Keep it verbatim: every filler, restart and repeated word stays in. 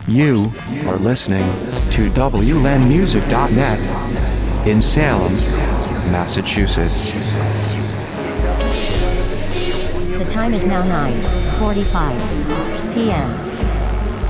You are listening to W N music dot net in Salem, Massachusetts. The time is now nine forty-five p m